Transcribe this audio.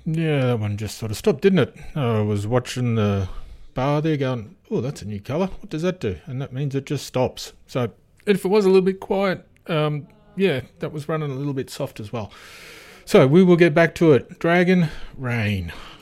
Yeah, that one just sort of stopped, didn't it? I was watching the bar there going, oh, that's a new colour. What does that do? And that means it just stops. So if it was a little bit quiet, yeah, that was running a little bit soft as well. So we will get back to it. Dragon Rain.